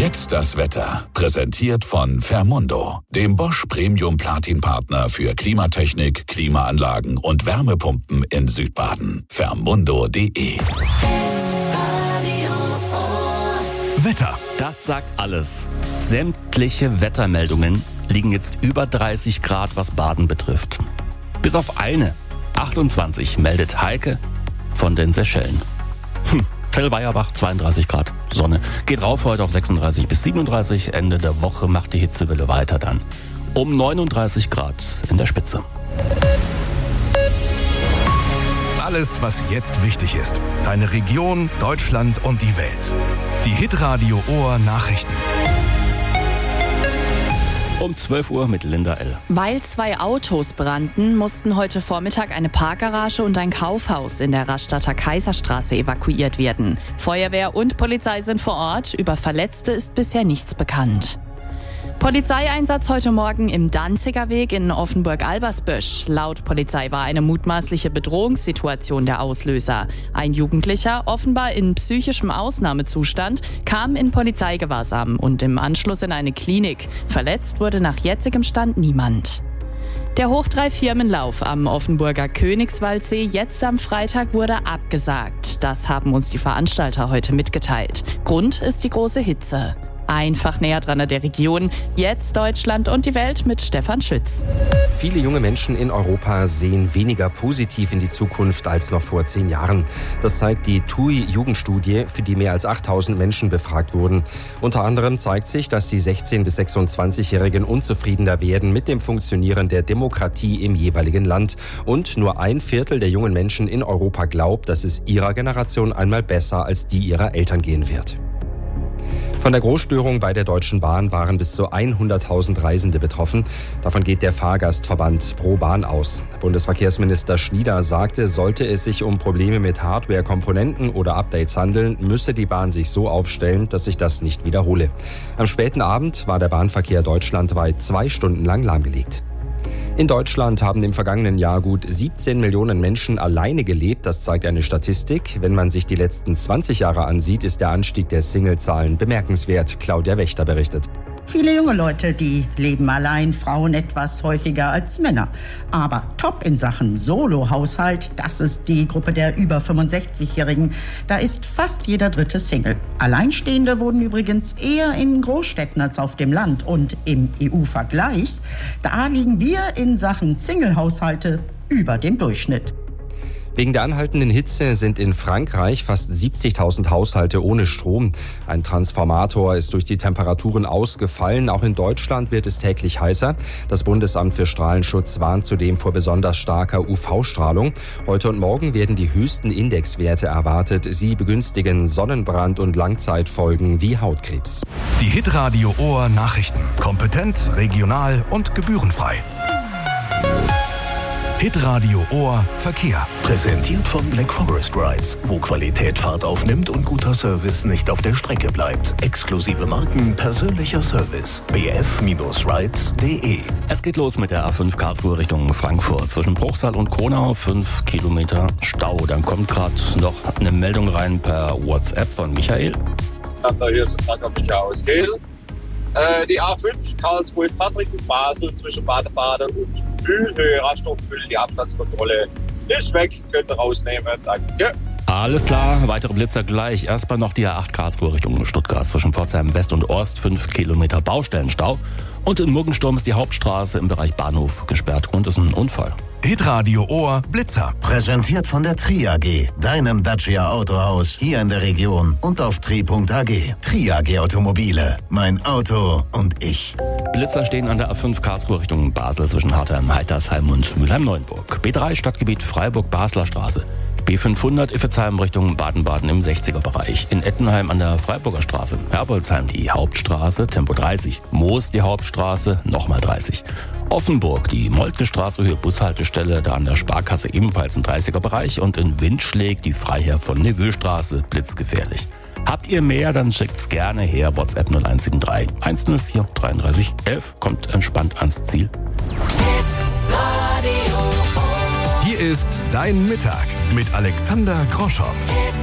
Jetzt das Wetter. Präsentiert von Fermundo, dem Bosch Premium Platin Partner für Klimatechnik, Klimaanlagen und Wärmepumpen in Südbaden. Fermundo.de. Wetter. Das sagt alles. Sämtliche Wettermeldungen liegen jetzt über 30 Grad, was Baden betrifft. Bis auf eine, 28, meldet Heike von den Seychellen. Zellweierbach 32 Grad, Sonne. Geht rauf heute auf 36 bis 37. Ende der Woche macht die Hitzewelle weiter dann. Um 39 Grad in der Spitze. Alles, was jetzt wichtig ist. Deine Region, Deutschland und die Welt. Die Hitradio Ohr Nachrichten. Um 12 Uhr mit Linda L. Weil 2 Autos brannten, mussten heute Vormittag eine Parkgarage und ein Kaufhaus in der Rastatter Kaiserstraße evakuiert werden. Feuerwehr und Polizei sind vor Ort. Über Verletzte ist bisher nichts bekannt. Polizeieinsatz heute Morgen im Danziger Weg in Offenburg-Albersbösch. Laut Polizei war eine mutmaßliche Bedrohungssituation der Auslöser. Ein Jugendlicher, offenbar in psychischem Ausnahmezustand, kam in Polizeigewahrsam und im Anschluss in eine Klinik. Verletzt wurde nach jetzigem Stand niemand. Der Hoch-3-Firmenlauf am Offenburger Königswaldsee jetzt am Freitag wurde abgesagt. Das haben uns die Veranstalter heute mitgeteilt. Grund ist die große Hitze. Einfach näher dran an der Region. Jetzt Deutschland und die Welt mit Stefan Schütz. Viele junge Menschen in Europa sehen weniger positiv in die Zukunft als noch vor 10 Jahren. Das zeigt die TUI-Jugendstudie, für die mehr als 8000 Menschen befragt wurden. Unter anderem zeigt sich, dass die 16- bis 26-Jährigen unzufriedener werden mit dem Funktionieren der Demokratie im jeweiligen Land. Und nur 1/4 der jungen Menschen in Europa glaubt, dass es ihrer Generation einmal besser als die ihrer Eltern gehen wird. Von der Großstörung bei der Deutschen Bahn waren bis zu 100.000 Reisende betroffen. Davon geht der Fahrgastverband Pro Bahn aus. Bundesverkehrsminister Schnieder sagte, sollte es sich um Probleme mit Hardware-Komponenten oder Updates handeln, müsse die Bahn sich so aufstellen, dass sich das nicht wiederhole. Am späten Abend war der Bahnverkehr deutschlandweit 2 Stunden lang lahmgelegt. In Deutschland haben im vergangenen Jahr gut 17 Millionen Menschen alleine gelebt. Das zeigt eine Statistik. Wenn man sich die letzten 20 Jahre ansieht, ist der Anstieg der Singlezahlen bemerkenswert. Claudia Wächter berichtet. Viele junge Leute, die leben allein, Frauen etwas häufiger als Männer. Aber top in Sachen Solo-Haushalt, das ist die Gruppe der über 65-Jährigen. Da ist fast jeder 3. Single. Alleinstehende wurden übrigens eher in Großstädten als auf dem Land. Und im EU-Vergleich, da liegen wir in Sachen Single-Haushalte über dem Durchschnitt. Wegen der anhaltenden Hitze sind in Frankreich fast 70.000 Haushalte ohne Strom. Ein Transformator ist durch die Temperaturen ausgefallen. Auch in Deutschland wird es täglich heißer. Das Bundesamt für Strahlenschutz warnt zudem vor besonders starker UV-Strahlung. Heute und morgen werden die höchsten Indexwerte erwartet. Sie begünstigen Sonnenbrand und Langzeitfolgen wie Hautkrebs. Die Hitradio Ohr Nachrichten. Kompetent, regional und gebührenfrei. Hitradio Ohr Verkehr. Präsentiert von Black Forest Rides, wo Qualität Fahrt aufnimmt und guter Service nicht auf der Strecke bleibt. Exklusive Marken, persönlicher Service. bf-rides.de. Es geht los mit der A5 Karlsruhe Richtung Frankfurt. Zwischen Bruchsal und Kronau 5 Kilometer Stau. Dann kommt gerade noch eine Meldung rein per WhatsApp von Michael. Hier ist Michael aus Kehl. Die A5 Karlsruhe fährt Richtung Basel zwischen Bade und Mühlhöhe, Raststoffmüll. Die Abstandskontrolle ist weg, könnt ihr rausnehmen. Danke. Alles klar, weitere Blitzer gleich. Erstmal noch die A8 Karlsruhe Richtung Stuttgart. Zwischen Pforzheim West und Ost 5 Kilometer Baustellenstau. Und in Muggensturm ist die Hauptstraße im Bereich Bahnhof gesperrt. Grund ist ein Unfall. Hitradio Ohr Blitzer. Präsentiert von der Tri AG, deinem Dacia Autohaus hier in der Region und auf tri.ag. Tri AG Automobile, mein Auto und ich. Blitzer stehen an der A5 Karlsruhe Richtung Basel zwischen Hartheim, Heitersheim und Mülheim-Neuenburg. B3 Stadtgebiet Freiburg-Basler Straße. B500 Iffezheim Richtung Baden-Baden im 60er-Bereich. In Ettenheim an der Freiburger Straße. Herbolzheim die Hauptstraße, Tempo 30. Moos die Hauptstraße, nochmal 30. Offenburg die Moltke Straße, Höhe Bushaltestelle, da an der Sparkasse ebenfalls im 30er-Bereich. Und in Windschläg die Freiherr von Neveu-Straße, blitzgefährlich. Habt ihr mehr, dann schickt's gerne her. WhatsApp 0173 104 33 11. Kommt entspannt ans Ziel. Hier ist Dein Mittag mit Alexander Groschow.